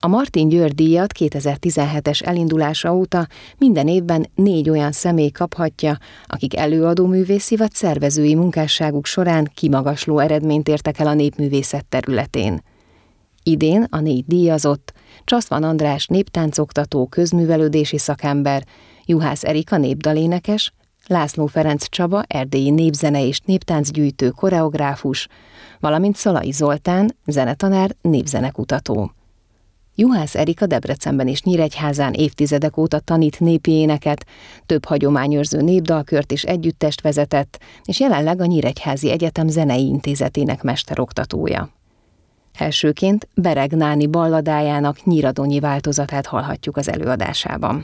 A Martin György díjat 2017-es elindulása óta minden évben 4 olyan személy kaphatja, akik előadóművészi vagy szervezői munkásságuk során kimagasló eredményt értek el a népművészet területén. Idén a 4 díjazott: Csaszman András néptáncoktató, közművelődési szakember, Juhász Erika népdalénekes, László Ferenc Csaba erdélyi népzene és néptáncgyűjtő koreográfus, valamint Szalai Zoltán zenetanár, népzenekutató. Juhász Erika Debrecenben és Nyíregyházán évtizedek óta tanít népi éneket, több hagyományőrző népdalkört és együttest vezetett, és jelenleg a Nyíregyházi Egyetem Zenei Intézetének mesteroktatója. Elsőként Bereg Náni balladájának nyíradonyi változatát hallhatjuk az előadásában.